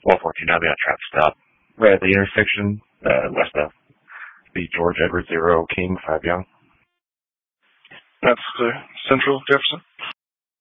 114 on the traffic stop. Right at the intersection, west of the George Edward 0 King 5 Young. That's Central Jefferson?